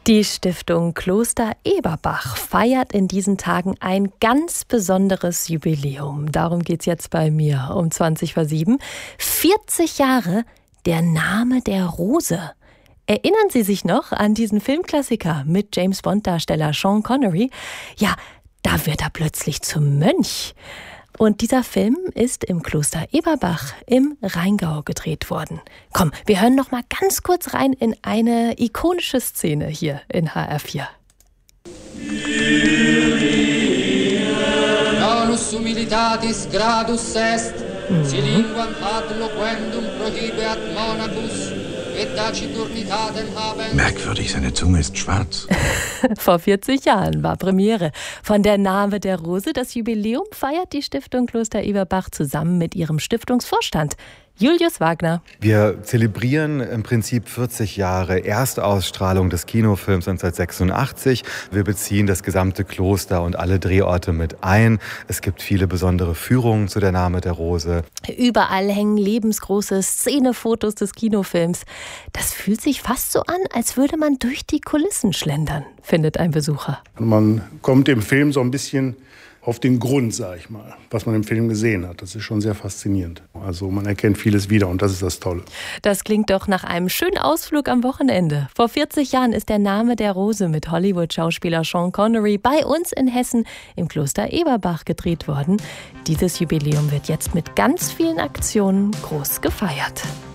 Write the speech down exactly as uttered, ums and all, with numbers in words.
Die Stiftung Kloster Eberbach feiert in diesen Tagen ein ganz besonderes Jubiläum. Darum geht's jetzt bei mir um zwanzig vor sieben. vierzig Jahre der Name der Rose. Erinnern Sie sich noch an diesen Filmklassiker mit James-Bond-Darsteller Sean Connery? Ja, da wird er plötzlich zum Mönch. Und dieser Film ist im Kloster Eberbach im Rheingau gedreht worden. Komm, wir hören noch mal ganz kurz rein in eine ikonische Szene hier in H R vier. Donus humilitatis gradus est, si linguam ad loquendum prohibeat monacus, et taciturnitatem habens. Merkwürdig, seine Zunge ist schwarz. Vor vierzig Jahren war Premiere von der Name der Rose. Das Jubiläum feiert die Stiftung Kloster Eberbach zusammen mit ihrem Stiftungsvorstand. Julius Wagner. Wir zelebrieren im Prinzip vierzig Jahre Erstausstrahlung des Kinofilms neunzehnhundertsechsundachtzig. Wir beziehen das gesamte Kloster und alle Drehorte mit ein. Es gibt viele besondere Führungen zu der Name der Rose. Überall hängen lebensgroße Szenefotos des Kinofilms. Das fühlt sich fast so an, als würde man durch die Kulissen schlendern, findet ein Besucher. Man kommt im Film so ein bisschen auf den Grund, sag ich mal, was man im Film gesehen hat. Das ist schon sehr faszinierend. Also man erkennt vieles wieder und das ist das Tolle. Das klingt doch nach einem schönen Ausflug am Wochenende. Vor vierzig Jahren ist der Name der Rose mit Hollywood-Schauspieler Sean Connery bei uns in Hessen im Kloster Eberbach gedreht worden. Dieses Jubiläum wird jetzt mit ganz vielen Aktionen groß gefeiert.